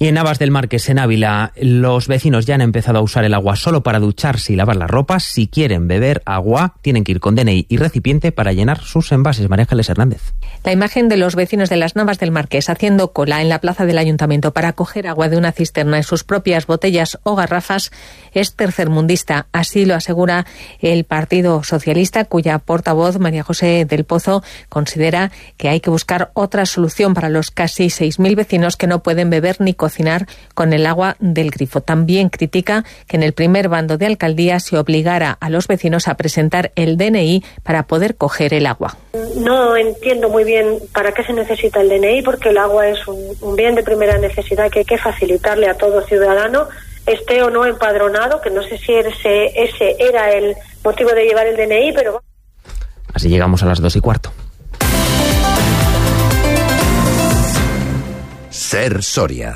Y en Navas del Marqués, en Ávila, los vecinos ya han empezado a usar el agua solo para ducharse y lavar la ropa. Si quieren beber agua, tienen que ir con DNI y recipiente para llenar sus envases. María Ángeles Hernández. La imagen de los vecinos de las Navas del Marqués haciendo cola en la plaza del Ayuntamiento para coger agua de una cisterna en sus propias botellas o garrafas es tercermundista. Así lo asegura el Partido Socialista, cuya portavoz, María José del Pozo, considera que hay que buscar otra solución para los casi 6.000 vecinos que no pueden beber ni cocinar con el agua del grifo. También critica que en el primer bando de alcaldía se obligara a los vecinos a presentar el DNI para poder coger el agua. No entiendo muy bien para qué se necesita el DNI, porque el agua es un bien de primera necesidad que hay que facilitarle a todo ciudadano, esté o no empadronado, que no sé si ese era el motivo de llevar el DNI, pero... Así llegamos a las 2:15. Ser Soria.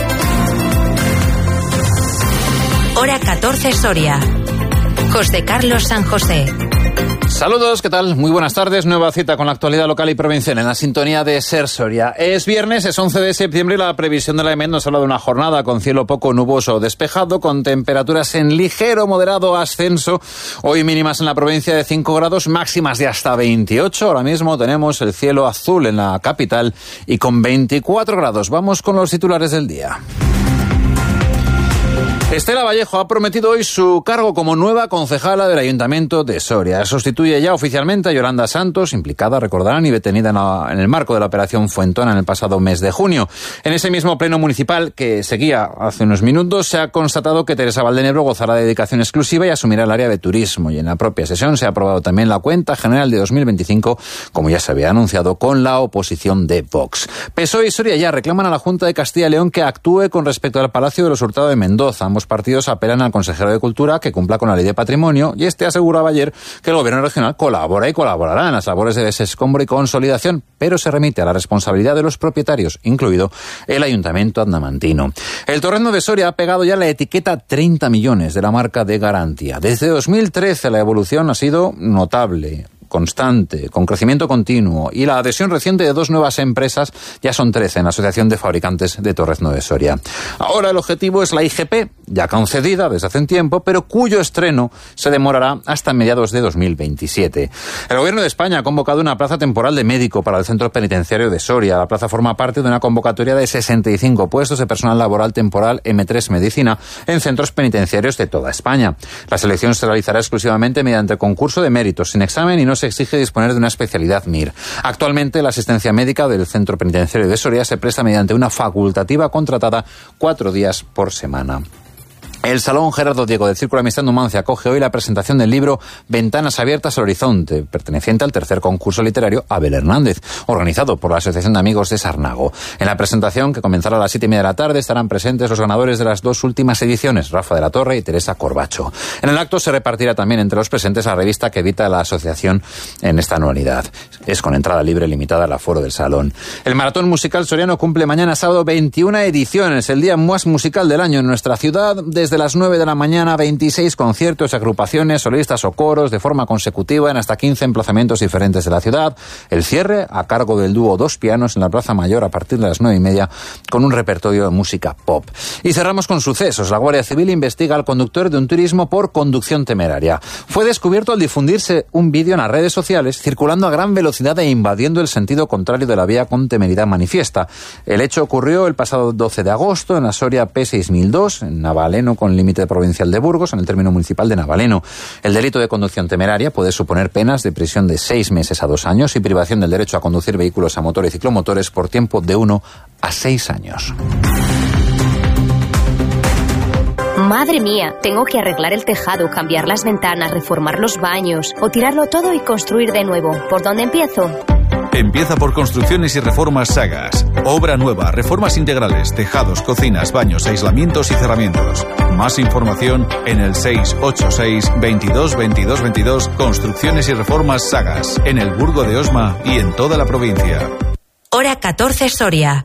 Hora 14 Soria. José Carlos San José. Saludos, ¿qué tal? Muy buenas tardes. Nueva cita con la actualidad local y provincial en la sintonía de Ser Soria. Es viernes, es 11 de septiembre y la previsión de la EMET nos habla de una jornada con cielo poco nuboso o despejado, con temperaturas en ligero moderado ascenso. Hoy mínimas en la provincia de 5 grados, máximas de hasta 28. Ahora mismo tenemos el cielo azul en la capital y con 24 grados. Vamos con los titulares del día. Estela Vallejo ha prometido hoy su cargo como nueva concejala del Ayuntamiento de Soria. Sustituye ya oficialmente a Yolanda Santos, implicada, recordarán, y detenida en el marco de la operación Fuentona en el pasado mes de junio. En ese mismo pleno municipal que seguía hace unos minutos, se ha constatado que Teresa Valdenebro gozará de dedicación exclusiva y asumirá el área de turismo. Y en la propia sesión se ha aprobado también la cuenta general de 2025, como ya se había anunciado, con la oposición de Vox. PSOE y Soria ya reclaman a la Junta de Castilla y León que actúe con respecto al Palacio de los Hurtado de Mendoza. Ambos partidos apelan al consejero de Cultura que cumpla con la ley de patrimonio, y este aseguraba ayer que el gobierno regional colabora y colaborará en las labores de desescombro y consolidación, pero se remite a la responsabilidad de los propietarios, incluido el Ayuntamiento andamantino. El Torrendo de Soria ha pegado ya la etiqueta 30 millones de la marca de garantía. Desde 2013 la evolución ha sido notable, constante, con crecimiento continuo, y la adhesión reciente de 2 nuevas empresas, ya son 13 en la Asociación de Fabricantes de Torrezno de Soria. Ahora el objetivo es la IGP, ya concedida desde hace un tiempo, pero cuyo estreno se demorará hasta mediados de 2027. El Gobierno de España ha convocado una plaza temporal de médico para el Centro Penitenciario de Soria. La plaza forma parte de una convocatoria de 65 puestos de personal laboral temporal M3 Medicina en centros penitenciarios de toda España. La selección se realizará exclusivamente mediante concurso de méritos, sin examen, y no se exige disponer de una especialidad MIR. Actualmente la asistencia médica del Centro Penitenciario de Soria se presta mediante una facultativa contratada 4 días por semana. El Salón Gerardo Diego del Círculo de Amistad Numancia acoge hoy la presentación del libro Ventanas Abiertas al Horizonte, perteneciente al tercer concurso literario Abel Hernández, organizado por la Asociación de Amigos de Sarnago. En la presentación, que comenzará a las 7:30 de la tarde, estarán presentes los ganadores de las 2 últimas ediciones, Rafa de la Torre y Teresa Corbacho. En el acto se repartirá también entre los presentes la revista que edita la asociación en esta anualidad. Es con entrada libre limitada al aforo del salón. El Maratón Musical Soriano cumple mañana sábado 21 ediciones, el día más musical del año en nuestra ciudad. Desde las 9 de la mañana, 26 conciertos, agrupaciones, solistas o coros de forma consecutiva en hasta 15 emplazamientos diferentes de la ciudad. El cierre a cargo del dúo Dos Pianos en la Plaza Mayor a partir de las 9:30 con un repertorio de música pop. Y cerramos con sucesos. La Guardia Civil investiga al conductor de un turismo por conducción temeraria. Fue descubierto al difundirse un vídeo en las redes sociales circulando a gran velocidad e invadiendo el sentido contrario de la vía con temeridad manifiesta. El hecho ocurrió el pasado 12 de agosto en la Soria P6002, en Navaleno con límite provincial de Burgos, en el término municipal de Navaleno. El delito de conducción temeraria puede suponer penas de prisión de 6 meses a 2 años y privación del derecho a conducir vehículos a motor y ciclomotores por tiempo de 1 a 6 años. Madre mía, tengo que arreglar el tejado, cambiar las ventanas, reformar los baños o tirarlo todo y construir de nuevo. ¿Por dónde empiezo? Empieza por Construcciones y Reformas Sagas. Obra nueva, reformas integrales, tejados, cocinas, baños, aislamientos y cerramientos. Más información en el 686 22 22 22. Construcciones y Reformas Sagas. En el Burgo de Osma y en toda la provincia. Hora 14 Soria.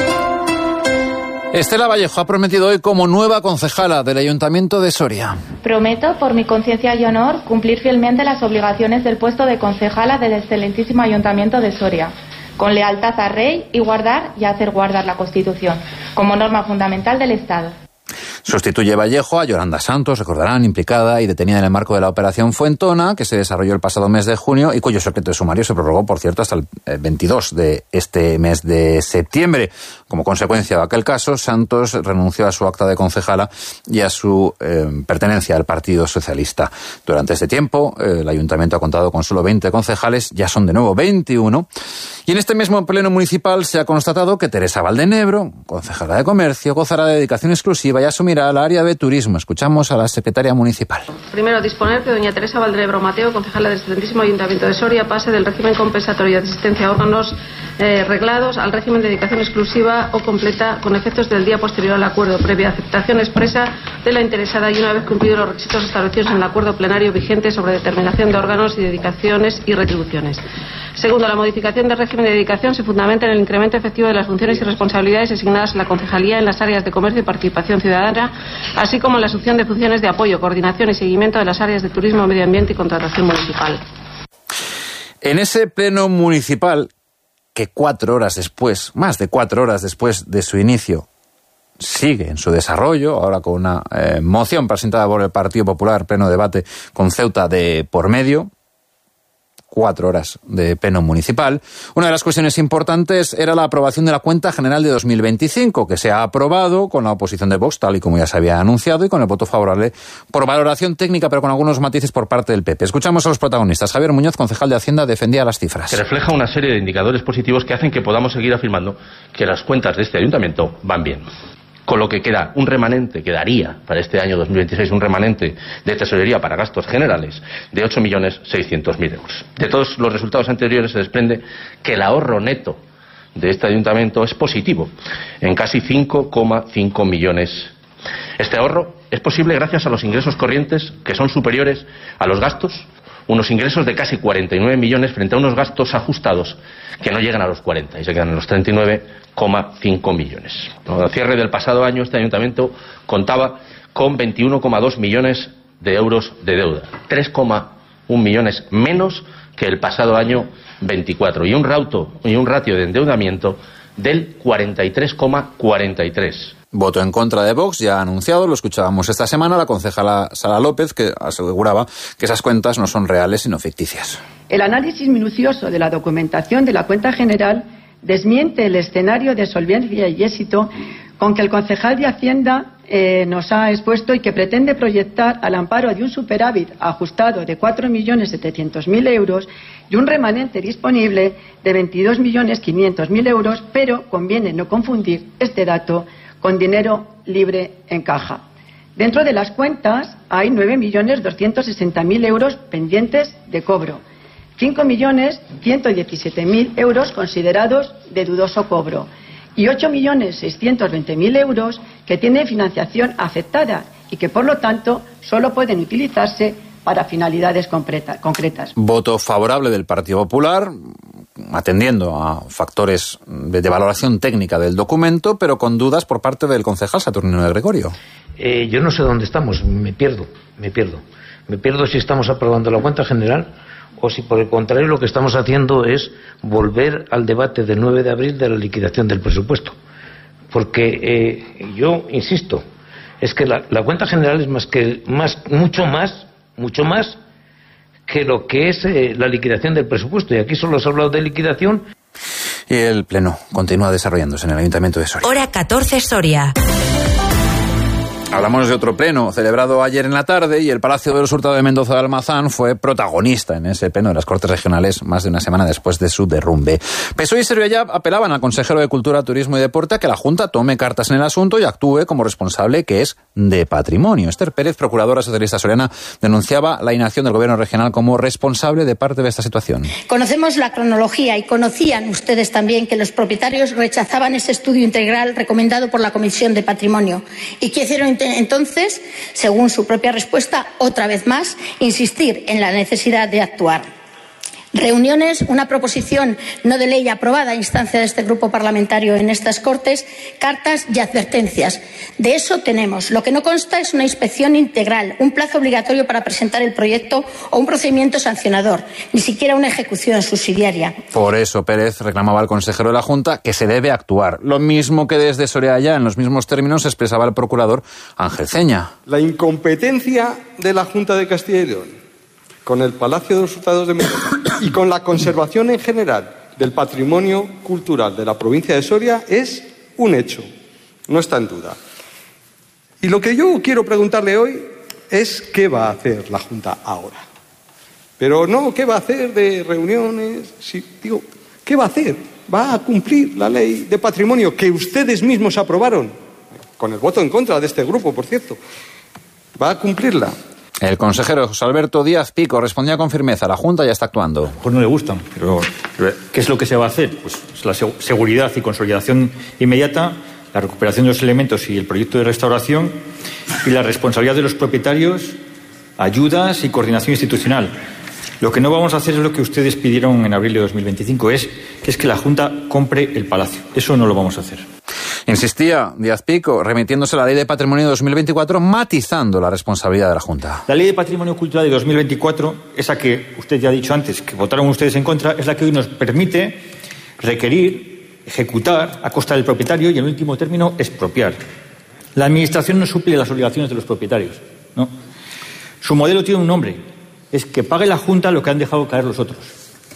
Estela Vallejo ha prometido hoy como nueva concejala del Ayuntamiento de Soria. Prometo, por mi conciencia y honor, cumplir fielmente las obligaciones del puesto de concejala del excelentísimo Ayuntamiento de Soria. con lealtad al rey y guardar y hacer guardar la Constitución como norma fundamental del Estado. Sustituye Vallejo a Yolanda Santos, recordarán, implicada y detenida en el marco de la Operación Fuentona, que se desarrolló el pasado mes de junio y cuyo secreto de sumario se prorrogó, por cierto, hasta el 22 de este mes de septiembre. Como consecuencia de aquel caso, Santos renunció a su acta de concejala y a su pertenencia al Partido Socialista. Durante este tiempo, el Ayuntamiento ha contado con solo 20 concejales, ya son de nuevo 21. Y en este mismo pleno municipal se ha constatado que Teresa Valdenebro, concejala de Comercio, gozará de dedicación exclusiva y asumirá el área de turismo. Escuchamos a la secretaria municipal. Primero, disponer que doña Teresa Valdenebro Mateo, concejala del 70º Ayuntamiento de Soria, pase del régimen compensatorio de asistencia a órganos reglados al régimen de dedicación exclusiva o completa con efectos del día posterior al acuerdo, previa aceptación expresa de la interesada y una vez cumplidos los requisitos establecidos en el acuerdo plenario vigente sobre determinación de órganos y dedicaciones y retribuciones. Segundo, la modificación del régimen de dedicación se fundamenta en el incremento efectivo de las funciones y responsabilidades asignadas a la concejalía en las áreas de comercio y participación ciudadana, así como en la asunción de funciones de apoyo, coordinación y seguimiento de las áreas de turismo, medio ambiente y contratación municipal. En ese pleno municipal, que 4 horas después, más de 4 horas después de su inicio, sigue en su desarrollo, ahora con una moción presentada por el Partido Popular, pleno debate con Ceuta de por medio, 4 horas de pleno municipal. Una de las cuestiones importantes era la aprobación de la cuenta general de 2025, que se ha aprobado con la oposición de Vox, tal y como ya se había anunciado, y con el voto favorable por valoración técnica, pero con algunos matices por parte del PP. Escuchamos a los protagonistas. Javier Muñoz, concejal de Hacienda, defendía las cifras. Que refleja una serie de indicadores positivos que hacen que podamos seguir afirmando que las cuentas de este ayuntamiento van bien. Con lo que queda un remanente, quedaría para este año 2026 un remanente de tesorería para gastos generales de 8.600.000 euros. De todos los resultados anteriores se desprende que el ahorro neto de este ayuntamiento es positivo, en casi 5,5 millones. Este ahorro es posible gracias a los ingresos corrientes, que son superiores a los gastos, unos ingresos de casi 49 millones frente a unos gastos ajustados que no llegan a los 40 y se quedan en los 39,5 millones. Al cierre del pasado año, este ayuntamiento contaba con 21,2 millones de euros de deuda, 3,1 millones menos que el pasado año 24 y un ratio de endeudamiento del 43,43. Voto en contra de Vox, ya anunciado, lo escuchábamos esta semana, la concejala Sara López, que aseguraba que esas cuentas no son reales sino ficticias. El análisis minucioso de la documentación de la cuenta general desmiente el escenario de solvencia y éxito con que el concejal de Hacienda nos ha expuesto y que pretende proyectar al amparo de un superávit ajustado de 4.700.000 euros y un remanente disponible de 22.500.000 euros, pero conviene no confundir este dato con dinero libre en caja. Dentro de las cuentas hay 9.260.000 euros pendientes de cobro, 5.117.000 euros considerados de dudoso cobro y 8.620.000 euros que tienen financiación afectada y que, por lo tanto, solo pueden utilizarse para finalidades concretas. Voto favorable del Partido Popular, atendiendo a factores de valoración técnica del documento, pero con dudas por parte del concejal Saturnino de Gregorio. Yo no sé dónde estamos, me pierdo si estamos aprobando la cuenta general o si por el contrario lo que estamos haciendo es volver al debate del 9 de abril de la liquidación del presupuesto. Porque yo insisto, es que la cuenta general es mucho más que lo que es la liquidación del presupuesto. Y aquí solo se ha hablado de liquidación. Y el pleno continúa desarrollándose en el Ayuntamiento de Soria. Hora 14 Soria. Hablamos de otro pleno celebrado ayer en la tarde y el Palacio de los Hurtado de Mendoza de Almazán fue protagonista en ese pleno de las Cortes Regionales más de una semana después de su derrumbe. PSOE y Servillab apelaban al consejero de Cultura, Turismo y Deporte a que la Junta tome cartas en el asunto y actúe como responsable que es de patrimonio. Esther Pérez, procuradora socialista soriana, denunciaba la inacción del Gobierno regional como responsable de parte de esta situación. Conocemos la cronología y conocían ustedes también que los propietarios rechazaban ese estudio integral recomendado por la Comisión de Patrimonio y que hicieron entonces, según su propia respuesta, otra vez más, insistir en la necesidad de actuar. Reuniones, una proposición no de ley aprobada a instancia de este grupo parlamentario en estas Cortes, cartas y advertencias. De eso tenemos. Lo que no consta es una inspección integral, un plazo obligatorio para presentar el proyecto o un procedimiento sancionador, ni siquiera una ejecución subsidiaria. Por eso Pérez reclamaba al consejero de la Junta que se debe actuar. Lo mismo que desde Soria ya, en los mismos términos, expresaba el procurador Ángel Ceña. La incompetencia de la Junta de Castilla y León con el Palacio de los Hurtados de Mendoza y con la conservación en general del patrimonio cultural de la provincia de Soria es un hecho, no está en duda. Y lo que yo quiero preguntarle hoy es qué va a hacer la Junta ahora. Pero no qué va a hacer de reuniones, digo, ¿qué va a hacer? ¿Va a cumplir la ley de patrimonio que ustedes mismos aprobaron? Con el voto en contra de este grupo, por cierto. ¿Va a cumplirla? El consejero José Alberto Díaz Pico respondía con firmeza: la Junta ya está actuando. A lo mejor no le gustan, pero ¿qué es lo que se va a hacer? Pues la seguridad y consolidación inmediata, la recuperación de los elementos y el proyecto de restauración y la responsabilidad de los propietarios, ayudas y coordinación institucional. Lo que no vamos a hacer es lo que ustedes pidieron en abril de 2025, que es que la Junta compre el Palacio. Eso no lo vamos a hacer. Insistía Díaz Pico, remitiéndose a la Ley de Patrimonio de 2024, matizando la responsabilidad de la Junta. La Ley de Patrimonio Cultural de 2024, esa que usted ya ha dicho antes, que votaron ustedes en contra, es la que hoy nos permite requerir, ejecutar a costa del propietario y, en último término, expropiar. La Administración no suple las obligaciones de los propietarios, ¿no? Su modelo tiene un nombre, es que pague la Junta lo que han dejado caer los otros.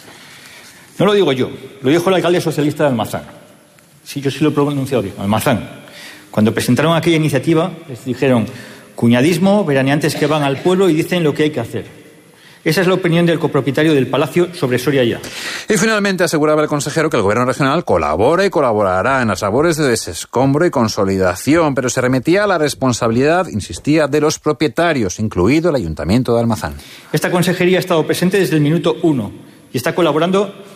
No lo digo yo, lo dijo el alcalde socialista de Almazán. Sí, yo sí lo he pronunciado bien, Almazán. Cuando presentaron aquella iniciativa, les dijeron: cuñadismo, veraneantes que van al pueblo y dicen lo que hay que hacer. Esa es la opinión del copropietario del Palacio sobre Soria ya. Y finalmente aseguraba el consejero que el Gobierno regional colabora y colaborará en las labores de desescombro y consolidación, pero se remetía a la responsabilidad, insistía, de los propietarios, incluido el Ayuntamiento de Almazán. Esta consejería ha estado presente desde el minuto 1 y está colaborando